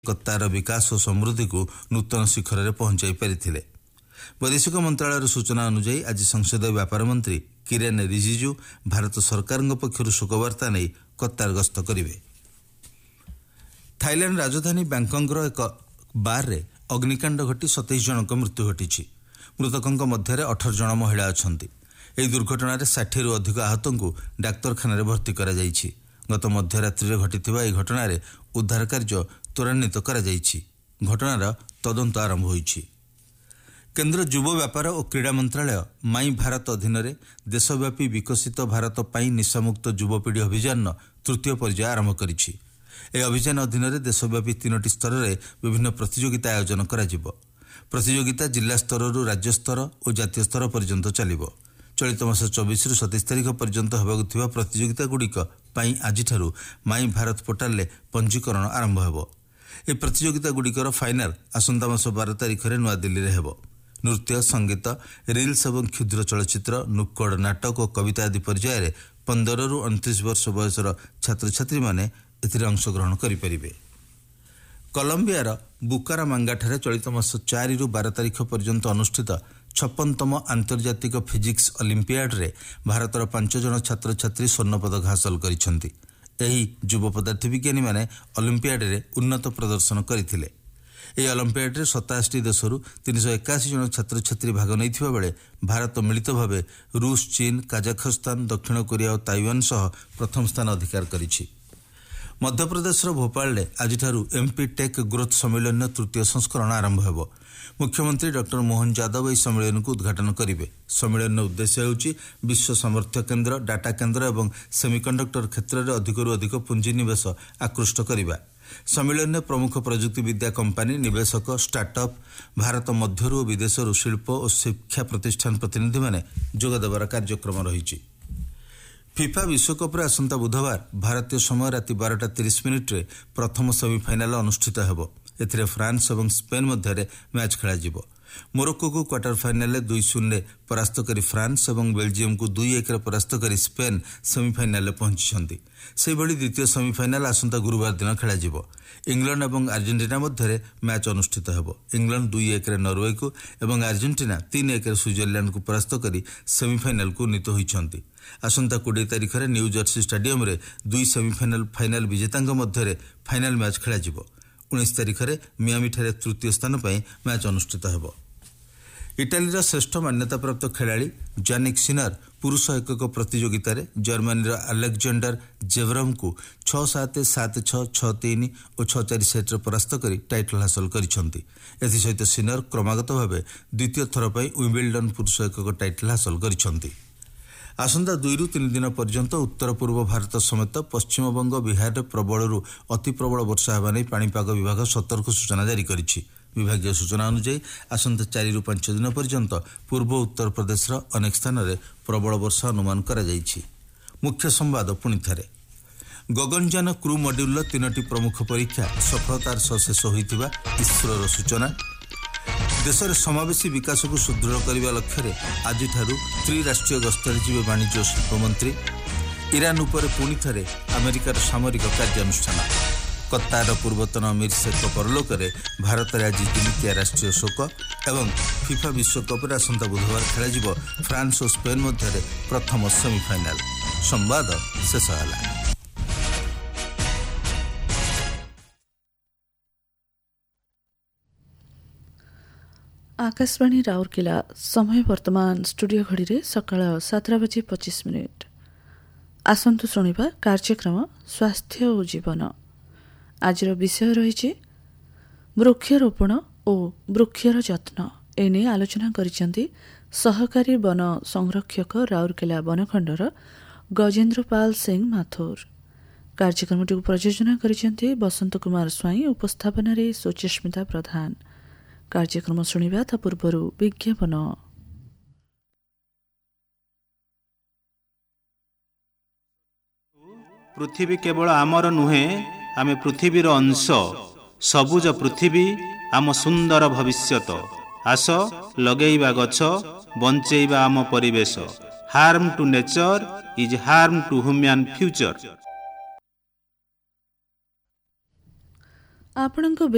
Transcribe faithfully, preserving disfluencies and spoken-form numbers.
Qatar ବିକାଶ ଓ ସମୃଦ୍ଧିକୁ ନୂତନ ଶିଖରରେ ପହଞ୍ଚାଇ ପାରିଥିଲେ। ବୈଦେଶିକ ମନ୍ତ୍ରଣାଳୟର ସୂଚନା ଅନୁଯାୟୀ ଆଜି ସଂସଦୀୟ ବ୍ୟାପାର ମନ୍ତ୍ରୀ କିରେନ୍ ରିଜିଜୁ ଭାରତ ସରକାରଙ୍କ ପକ୍ଷରୁ ଶୋକବାର୍ତ୍ତା ନେଇ କତ୍ତାର ଗସ୍ତ କରିବେ। ଥାଇଲ୍ୟାଣ୍ଡ ରାଜଧାନୀ ବ୍ୟାଙ୍କକ୍ର ଏକ ବାର୍ରେ ଅଗ୍ନିକାଣ୍ଡ ଘଟି ସତେଇଶ ଜଣଙ୍କ ମୃତ୍ୟୁ ଘଟିଛି। ମୃତକଙ୍କ ମଧ୍ୟରେ ଅଠର ଜଣ ମହିଳା ଅଛନ୍ତି। ଏହି ଦୁର୍ଘଟଣାରେ ଷାଠିଏରୁ ଅଧିକ ଆହତଙ୍କୁ ଡାକ୍ତରଖାନାରେ ଭର୍ତ୍ତି କରାଯାଇଛି। ଗତ ମଧ୍ୟରାତ୍ରିରେ ଘଟିଥିବା ଏହି ଘଟଣାରେ ଉଦ୍ଧାର କାର୍ଯ୍ୟ ତ୍ୱରାନ୍ୱିତ କରାଯାଇଛି। ଘଟଣାର ତଦନ୍ତ ଆରମ୍ଭ ହୋଇଛି। କେନ୍ଦ୍ର ଯୁବ ବ୍ୟାପାର ଓ କ୍ରୀଡ଼ା ମନ୍ତ୍ରଣାଳୟ ମାଇ ଭାରତ ଅଧୀନରେ ଦେଶବ୍ୟାପୀ ବିକଶିତ ଭାରତ ପାଇଁ ନିଶାମୁକ୍ତ ଯୁବପିଢ଼ି ଅଭିଯାନର ତୃତୀୟ ପର୍ଯ୍ୟାୟ ଆରମ୍ଭ କରିଛି। ଏହି ଅଭିଯାନ ଅଧୀନରେ ଦେଶବ୍ୟାପୀ ତିନୋଟି ସ୍ତରରେ ବିଭିନ୍ନ ପ୍ରତିଯୋଗିତା ଆୟୋଜନ କରାଯିବ। ପ୍ରତିଯୋଗିତା ଜିଲ୍ଲା ସ୍ତରରୁ ରାଜ୍ୟସ୍ତର ଓ ଜାତୀୟ ସ୍ତର ପର୍ଯ୍ୟନ୍ତ ଚାଲିବ। ଚଳିତ ମାସ ଚବିଶରୁ ସତେଇଶ ତାରିଖ ପର୍ଯ୍ୟନ୍ତ ହେବାକୁ ଥିବା ପ୍ରତିଯୋଗିତାଗୁଡ଼ିକ ପାଇଁ ଆଜିଠାରୁ ମାଇ ଭାରତ ପୋର୍ଟାଲରେ ପଞ୍ଜୀକରଣ ଆରମ୍ଭ ହେବ। ଏହି ପ୍ରତିଯୋଗିତାଗୁଡ଼ିକର ଫାଇନାଲ ଆସନ୍ତା ମାସ ବାର ତାରିଖରେ ନୂଆଦିଲ୍ଲୀରେ ହେବ। ନୃତ୍ୟ, ସଙ୍ଗୀତ, ରିଲ୍ସ ଏବଂ କ୍ଷୁଦ୍ର ଚଳଚ୍ଚିତ୍ର, ନୁକ୍କଡ଼ ନାଟକ ଓ କବିତା ଆଦି ପର୍ଯ୍ୟାୟରେ ପନ୍ଦରରୁ ଅଣତିରିଶ ବର୍ଷ ବୟସର ଛାତ୍ରଛାତ୍ରୀମାନେ ଏଥିରେ ଅଂଶଗ୍ରହଣ କରିପାରିବେ। କଲମ୍ବିଆର ବୁକାରାମାଙ୍ଗାଠାରେ ଚଳିତ ମାସ ଚାରିରୁ ବାର ତାରିଖ ପର୍ଯ୍ୟନ୍ତ ଅନୁଷ୍ଠିତ ଛପନତମ ଆନ୍ତର୍ଜାତିକ ଫିଜିକ୍ସ ଅଲିମ୍ପିଆଡରେ ଭାରତର ପାଞ୍ଚ ଜଣ ଛାତ୍ରଛାତ୍ରୀ ସ୍ୱର୍ଣ୍ଣପଦକ ହାସଲ କରିଛନ୍ତି। ଏହି ଯୁବ ପଦାର୍ଥ ବିଜ୍ଞାନୀମାନେ ଅଲିମ୍ପିଆଡରେ ଉନ୍ନତ ପ୍ରଦର୍ଶନ କରିଥିଲେ। ଏହି ଅଲିମ୍ପିଆଡରେ ସତାଅଶୀ ଦେଶରୁ ତିନିଶହ ଏକାଅଶୀ ଜଣ ଛାତ୍ରଛାତ୍ରୀ ଭାଗ ନେଇଥିବା ବେଳେ ଭାରତ ମିଳିତ ଭାବେ ରୁଷ, ଚୀନ, କାଜାଖସ୍ତାନ, ଦକ୍ଷିଣ କୋରିଆ ଓ ତାଇୱାନ ସହ ପ୍ରଥମ ସ୍ଥାନ ଅଧିକାର କରିଛି। ମଧ୍ୟପ୍ରଦେଶର ଭୋପାଳରେ ଆଜିଠାରୁ ଏମ୍ପି ଟେକ୍ ଗ୍ରୋଥ ସମ୍ମିଳନୀର ତୃତୀୟ ସଂସ୍କରଣ ଆରମ୍ଭ ହେବ। ମୁଖ୍ୟମନ୍ତ୍ରୀ ଡକ୍ଟର ମୋହନ ଯାଦବ ଏହି ସମ୍ମିଳନୀକୁ ଉଦ୍ଘାଟନ କରିବେ। ସମ୍ମିଳନୀର ଉଦ୍ଦେଶ୍ୟ ହେଉଛି ବିଶ୍ୱ ସାମର୍ଥ୍ୟ କେନ୍ଦ୍ର, ଡାଟା କେନ୍ଦ୍ର ଏବଂ ସେମିକଣ୍ଡକ୍ଟର କ୍ଷେତ୍ରରେ ଅଧିକରୁ ଅଧିକ ପୁଞ୍ଜିନିବେଶ ଆକୃଷ୍ଟ କରିବା। ସମ୍ମିଳନୀରେ ପ୍ରମୁଖ ପ୍ରଯୁକ୍ତିବିଦ୍ୟା କମ୍ପାନୀ, ନିବେଶକ, ଷ୍ଟାର୍ଟଅପ୍, ଭାରତ ମଧ୍ୟରୁ ଓ ବିଦେଶରୁ ଶିଳ୍ପ ଓ ଶିକ୍ଷା ପ୍ରତିଷ୍ଠାନ ପ୍ରତିନିଧିମାନେ ଯୋଗଦେବାର କାର୍ଯ୍ୟକ୍ରମ ରହିଛି। ଫିଫା ବିଶ୍ୱକପ୍ରେ ଆସନ୍ତା ବୁଧବାର ଭାରତୀୟ ସମୟ ରାତି ବାରଟା ତିରିଶ ମିନିଟ୍ରେ ପ୍ରଥମ ସେମିଫାଇନାଲ ଅନୁଷ୍ଠିତ ହେବ। ଏଥିରେ ଫ୍ରାନ୍ସ ଏବଂ ସ୍ପେନ୍ ମଧ୍ୟରେ ମ୍ୟାଚ୍ ଖେଳାଯିବ। ମୋରୋକୋକୁ କ୍ୱାର୍ଟର ଫାଇନାଲରେ ଦୁଇ ଶୂନରେ ପରାସ୍ତ କରି ଫ୍ରାନ୍ସ ଏବଂ ବେଲଜିୟମକୁ ଦୁଇ ଏକରେ ପରାସ୍ତ କରି ସ୍ପେନ୍ ସେମିଫାଇନାଲରେ ପହଞ୍ଚିଛନ୍ତି। ସେହିଭଳି ଦ୍ୱିତୀୟ ସେମିଫାଇନାଲ ଆସନ୍ତା ଗୁରୁବାର ଦିନ ଖେଳାଯିବ। ଇଂଲଣ୍ଡ ଏବଂ ଆର୍ଜେଣ୍ଟିନା ମଧ୍ୟରେ ମ୍ୟାଚ୍ ଅନୁଷ୍ଠିତ ହେବ। ଇଂଲଣ୍ଡ ଦୁଇ ଏକରେ ନରୱେକୁ ଏବଂ ଆର୍ଜେଣ୍ଟିନା ତିନି ଏକରେ ସୁଇଜରଲ୍ୟାଣ୍ଡକୁ ପରାସ୍ତ କରି ସେମିଫାଇନାଲକୁ ଉନ୍ନୀତ ହୋଇଛନ୍ତି। ଆସନ୍ତା କୋଡ଼ିଏ ତାରିଖରେ ନ୍ୟୁ ଜର୍ସି ଷ୍ଟାଡିୟମରେ ଦୁଇ ସେମିଫାଇନାଲ ଫାଇନାଲ ବିଜେତାଙ୍କ ମଧ୍ୟରେ ଫାଇନାଲ ମ୍ୟାଚ୍ ଖେଳାଯିବ। ଉଣେଇଶ ତାରିଖରେ ମିଆମିଠାରେ ତୃତୀୟ ସ୍ଥାନ ପାଇଁ ମ୍ୟାଚ୍ ଅନୁଷ୍ଠିତ ହେବ। ଇଟାଲୀର ଶ୍ରେଷ୍ଠ ମାନ୍ୟତାପ୍ରାପ୍ତ ଖେଳାଳି ଜାନିକ୍ ସିନର ପୁରୁଷ ଏକକ ପ୍ରତିଯୋଗିତାରେ ଜର୍ମାନୀର ଆଲେକ୍ଜାଣ୍ଡର ଜେଭରମ୍ଙ୍କୁ ଛଅ ସାତ, ସାତ ଛଅ, ଛଅ ତିନି ଓ ଛଅ ଚାରି ସେଟ୍ରେ ପରାସ୍ତ କରି ଟାଇଟଲ ହାସଲ କରିଛନ୍ତି। ଏଥିସହିତ ସିନର କ୍ରମାଗତ ଭାବେ ଦ୍ୱିତୀୟ ଥର ପାଇଁ ୱିମ୍ବଲଡନ୍ ପୁରୁଷ ଏକକ ଟାଇଟଲ ହାସଲ କରିଛନ୍ତି। ଆସନ୍ତା ଦୁଇରୁ ତିନି ଦିନ ପର୍ଯ୍ୟନ୍ତ ଉତ୍ତର ପୂର୍ବ ଭାରତ ସମେତ ପଶ୍ଚିମବଙ୍ଗ, ବିହାରରେ ପ୍ରବଳରୁ ଅତି ପ୍ରବଳ ବର୍ଷା ହେବା ନେଇ ପାଣିପାଗ ବିଭାଗ ସତର୍କ ସୂଚନା ଜାରି କରିଛି। ବିଭାଗୀୟ ସୂଚନା ଅନୁଯାୟୀ ଆସନ୍ତା ଚାରିରୁ ପାଞ୍ଚ ଦିନ ପର୍ଯ୍ୟନ୍ତ ପୂର୍ବ ଉତ୍ତର ପ୍ରଦେଶର ଅନେକ ସ୍ଥାନରେ ପ୍ରବଳ ବର୍ଷା ଅନୁମାନ କରାଯାଇଛି। ମୁଖ୍ୟ ସମ୍ବାଦ ପୁଣିଥରେ। ଗଗନଯାନ କ୍ରୁ ମଡ୍ୟୁଲର ତିନୋଟି ପ୍ରମୁଖ ପରୀକ୍ଷା ସଫଳତାର ସହ ଶେଷ ହୋଇଥିବା ଇସ୍ରୋର ସୂଚନା। ଦେଶରେ ସମାବେଶୀ ବିକାଶକୁ ସୁଦୃଢ଼ କରିବା ଲକ୍ଷ୍ୟରେ ଆଜିଠାରୁ ତ୍ରିରାଷ୍ଟ୍ରୀୟ ଗସ୍ତରେ ଯିବେ ବାଣିଜ୍ୟ ଓ ଶିଳ୍ପମନ୍ତ୍ରୀ। ଇରାନ ଉପରେ ପୁଣି ଥରେ ଆମେରିକାର ସାମରିକ କାର୍ଯ୍ୟାନୁଷ୍ଠାନ। କତ୍ତାରର ପୂର୍ବତନ ଅମିର ଶେଖଙ୍କ ପରଲୋକରେ ଭାରତରେ ଆଜି ଦିନିକିଆ ରାଷ୍ଟ୍ରୀୟ ଶୋକ ଏବଂ ଫିଫା ବିଶ୍ୱକପ୍ରେ ଆସନ୍ତା ବୁଧବାର ଖେଳାଯିବ ଫ୍ରାନ୍ସ ଓ ସ୍ପେନ୍ ମଧ୍ୟରେ ପ୍ରଥମ ସେମିଫାଇନାଲ। ସମ୍ବାଦ ଶେଷ ହେଲା। आकाशवाणी राउरकेला समय वर्तमान स्टूडियो घड़ी सकाळ सातटा बजे पचिश मिनिट। आसंतु शुणिबा कार्यक्रम स्वास्थ्य और जीवन। आज विषय रही वृक्षरोपण और वृक्षर जत्न। एने आलोचना करिसेंती सहकारी वन संरक्षक राउरकेला बनखंडर गजेन्द्रपाल सिंह माथुर। कार्यक्रमटी प्रयोजना करिसेंती बसंत कुमार स्वाई। उपस्थापन सुचिस्मिता प्रधान। कार्यक्रम शुणिबा ता पूर्व विज्ञापन। पृथ्वी केवल आमर नुहे, आमे पृथ्वीर अंश। सबुज पृथ्वी आम सुंदर भविष्यत। आस लगेइबा गछ, बंचेइबा आम परिवेश। Harm to nature is harm to human future. आपणक